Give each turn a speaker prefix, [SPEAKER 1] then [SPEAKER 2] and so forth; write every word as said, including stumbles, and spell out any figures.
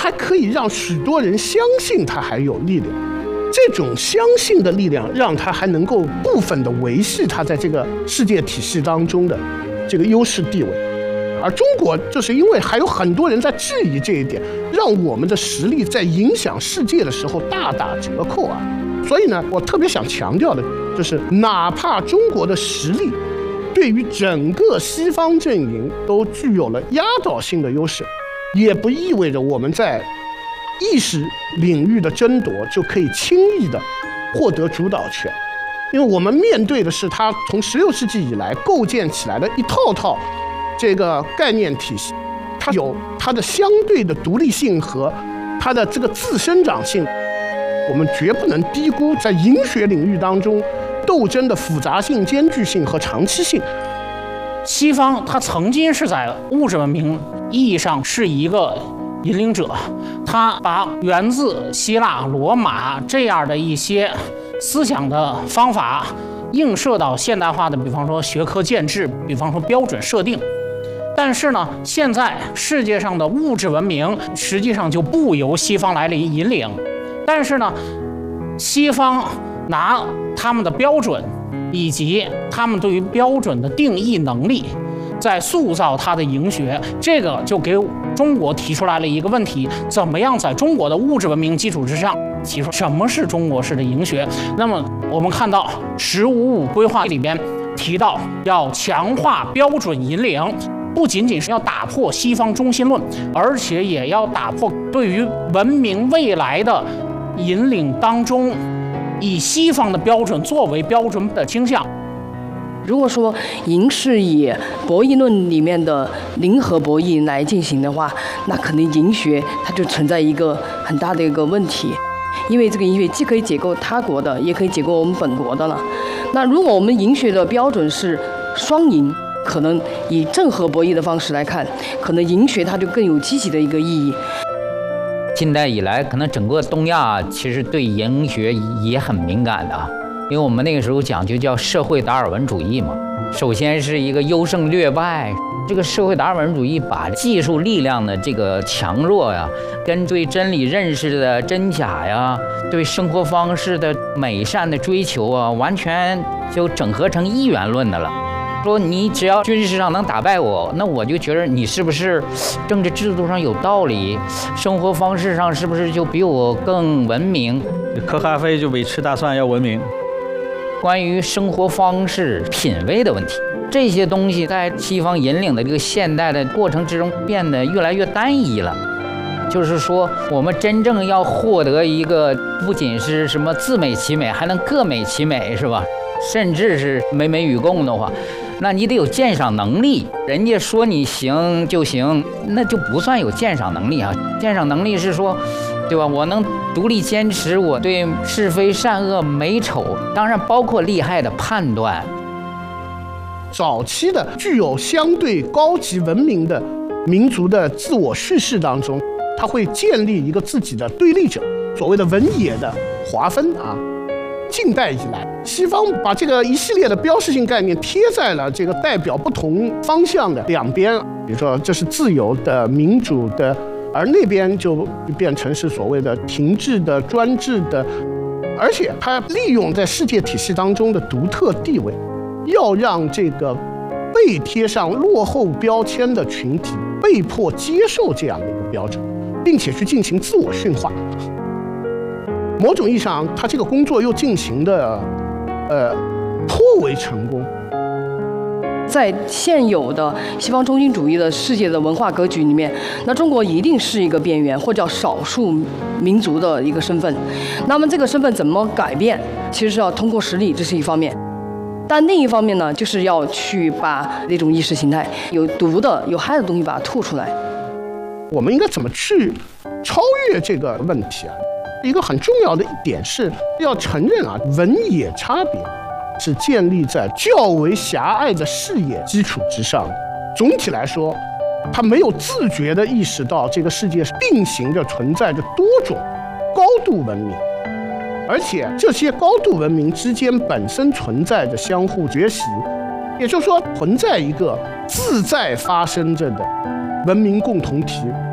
[SPEAKER 1] 还可以让许多人相信它还有力量。这种相信的力量，让它还能够部分的维系它在这个世界体系当中的这个优势地位。而中国就是因为还有很多人在质疑这一点，让我们的实力在影响世界的时候大打折扣啊。所以呢，我特别想强调的就是，哪怕中国的实力对于整个西方阵营都具有了压倒性的优势，也不意味着我们在意识领域的争夺就可以轻易的获得主导权。因为我们面对的是它从十六世纪以来构建起来的一套套这个概念体系，它有它的相对的独立性和它的这个自生长性。我们绝不能低估在营学领域当中斗争的复杂性、艰巨性和长期性。
[SPEAKER 2] 西方它曾经是在物质文明意义上是一个引领者，它把源自希腊、罗马这样的一些思想的方法映射到现代化的，比方说学科建制，比方说标准设定。但是呢，现在世界上的物质文明实际上就不由西方来引领，但是呢，西方拿他们的标准以及他们对于标准的定义能力，在塑造他的营学，这个就给中国提出来了一个问题：怎么样在中国的物质文明基础之上提出什么是中国式的营学？那么我们看到“十五五”规划里边提到要强化标准引领。不仅仅是要打破西方中心论，而且也要打破对于文明未来的引领当中以西方的标准作为标准的倾向。
[SPEAKER 3] 如果说营是以博弈论里面的零和博弈来进行的话，那可能营学它就存在一个很大的一个问题，因为这个营学既可以解构他国的，也可以解构我们本国的了。那如果我们营学的标准是双赢，可能以正和博弈的方式来看，可能营学它就更有积极的一个意义。
[SPEAKER 4] 近代以来，可能整个东亚其实对营学也很敏感的，因为我们那个时候讲究叫社会达尔文主义嘛。首先是一个优胜劣败，这个社会达尔文主义把技术力量的这个强弱呀，跟对真理认识的真假呀，对生活方式的美善的追求啊，完全就整合成一元论的了。说你只要军事上能打败我，那我就觉得你是不是政治制度上有道理，生活方式上是不是就比我更文明？
[SPEAKER 5] 喝咖啡就比吃大蒜要文明。
[SPEAKER 4] 关于生活方式品味的问题，这些东西在西方引领的这个现代的过程之中变得越来越单一了。就是说，我们真正要获得一个不仅是什么自美其美，还能各美其美，是吧？甚至是美美与共的话，那你得有鉴赏能力。人家说你行就行，那就不算有鉴赏能力啊。鉴赏能力是说，对吧？我能独立坚持我对是非善恶美丑，当然包括利害的判断。
[SPEAKER 1] 早期的具有相对高级文明的民族的自我叙事当中，它会建立一个自己的对立者，所谓的文野的划分啊。近代以来，西方把这个一系列的标识性概念贴在了这个代表不同方向的两边，比如说这是自由的、民主的，而那边就变成是所谓的停滞的、专制的，而且它利用在世界体系当中的独特地位，要让这个被贴上落后标签的群体被迫接受这样的一个标准，并且去进行自我驯化。某种意义上，他这个工作又进行的，呃，颇为成功。
[SPEAKER 3] 在现有的西方中心主义的世界的文化格局里面，那中国一定是一个边缘或者叫少数民族的一个身份。那么这个身份怎么改变，其实是要通过实力，这是一方面。但另一方面呢，就是要去把那种意识形态有毒的、有害的东西把它吐出来。
[SPEAKER 1] 我们应该怎么去超越这个问题啊？一个很重要的一点是要承认啊，文野差别是建立在较为狭隘的视野基础之上的。总体来说，他没有自觉地意识到这个世界并行着存在着多种高度文明，而且这些高度文明之间本身存在着相互学习，也就是说，存在一个自在发生着的文明共同体